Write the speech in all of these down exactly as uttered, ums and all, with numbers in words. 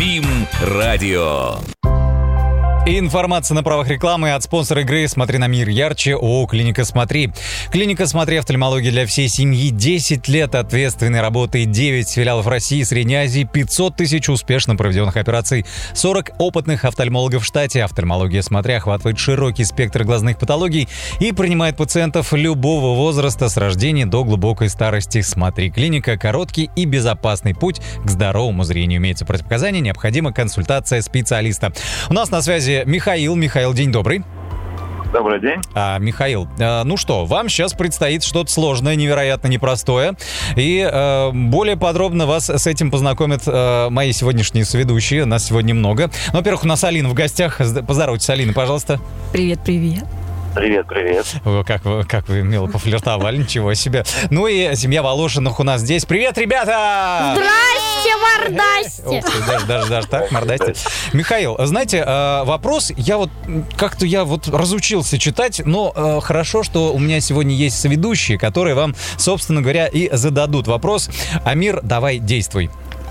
СБИМ радио. Информация на правах рекламы от спонсора игры «Смотри на мир ярче» ООО «Клиника Смотри». Клиника Смотри. Офтальмология для всей семьи. десять лет ответственной работы, девять филиалов России и Средней Азии, пятьсот тысяч успешно проведенных операций, сорок опытных офтальмологов в штате. Офтальмология Смотри охватывает широкий спектр глазных патологий и принимает пациентов любого возраста с рождения до глубокой старости. Смотри Клиника. Короткий и безопасный путь к здоровому зрению. Имеется противопоказания, необходима консультация специалиста. У нас на связи Михаил. Михаил, день добрый. Добрый день. А, Михаил, а, ну что, вам сейчас предстоит что-то сложное, невероятно непростое. И а, более подробно вас с этим познакомят а, мои сегодняшние соведущие. Нас сегодня много. Ну, во-первых, у нас Алина в гостях. Поздоровайтесь, Алина, пожалуйста. Привет, привет. Привет, привет. О, как вы, как вы мило пофлиртовали, ничего себе. Ну и семья Волошиных у нас здесь. Привет, ребята! Здрасте, мордасти! Ух ты, даже, даже, даже так, мордасти. Михаил, знаете, вопрос, я вот как-то я вот разучился читать, но хорошо, что у меня сегодня есть соведущие, которые вам, собственно говоря, и зададут вопрос. Амир, давай, действуй.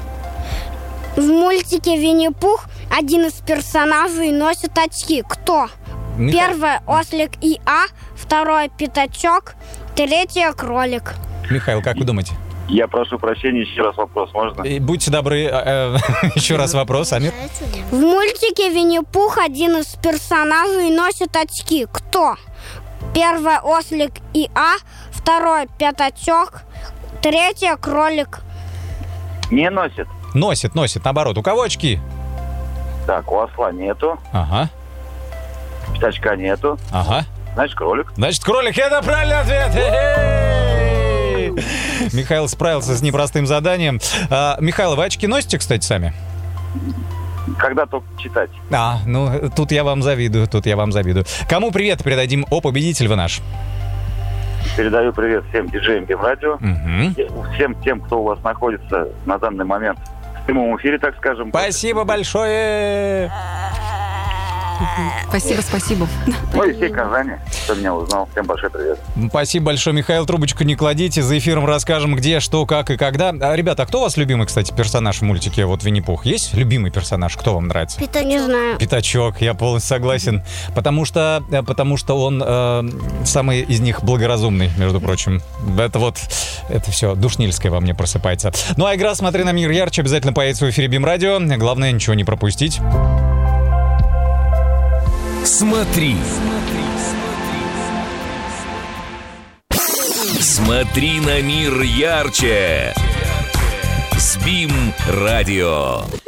В мультике «Винни-Пух» один из персонажей носит очки. Кто? Михаил. Первое — ослик и А, второе — пятачок, третье — кролик. Михаил, как вы думаете? Я прошу прощения, еще раз вопрос, можно? И будьте добры, э, еще раз вопрос, Амир. В мультике «Винни-Пух» один из персонажей носит очки. Кто? Первое — ослик и А, второе — пятачок, третье — кролик. Не носит. Носит, носит, наоборот. У кого очки? Так, у осла нету, Ага, пятачка нету, ага. значит, кролик. Значит, кролик — это правильный ответ. Хе-хей! Михаил справился с непростым заданием. А, Михаил, вы очки носите, кстати, сами? Когда только читать. А, ну, тут я вам завидую, тут я вам завидую. Кому привет передадим? О, победитель вы наш. Передаю привет всем диджеям СБИМ радио, Угу. всем тем, кто у вас находится на данный момент в прямом эфире, так скажем. Спасибо большое. Спасибо, спасибо. Ну и всей Казани, кто меня узнал. Всем большой привет. Спасибо большое, Михаил. Трубочку не кладите. За эфиром расскажем, где, что, как и когда. А, ребята, а кто у вас любимый, кстати, персонаж в мультике вот «Винни-Пух»? Есть любимый персонаж? Кто вам нравится? Пятачок. Не знаю. Пятачок, я полностью согласен. Потому что, потому что он э, самый из них благоразумный, между прочим. Это вот, это все душнильское во мне просыпается. Ну а игра «Смотри на мир ярче» обязательно появится в эфире СБИМ радио. Главное, ничего не пропустить. Смотри. Смотри на мир ярче. СБИМ радио.